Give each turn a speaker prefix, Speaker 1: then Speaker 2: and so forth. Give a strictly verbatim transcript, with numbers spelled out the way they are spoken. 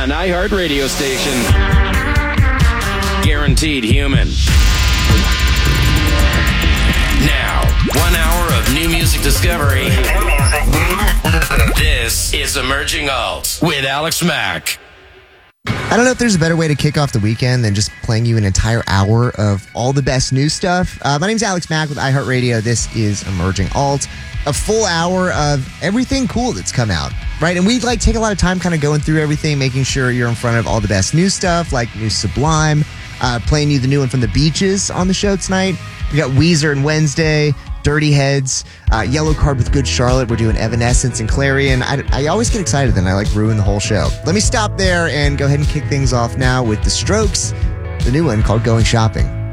Speaker 1: one iHeartRadio station. Guaranteed human. Now, one hour of new music discovery. This is Emerging Alt with Alex Mack.
Speaker 2: I don't know if there's a better way to kick off the weekend than just playing you an entire hour of all the best new stuff. Uh, my name's Alex Mack with iHeartRadio. This is Emerging Alt. A full hour of everything cool that's come out, right? And we like take a lot of time kind of going through everything, making sure you're in front of all the best new stuff, like new Sublime, uh, playing you the new one from the Beaches on the show tonight. We got Weezer and Wednesday, Dirty Heads, uh, Yellow Card with Good Charlotte. We're doing Evanescence and Clarion. I, I always get excited and I like ruin the whole show. Let me stop there and go ahead and kick things off now with The Strokes, the new one called Going Shopping.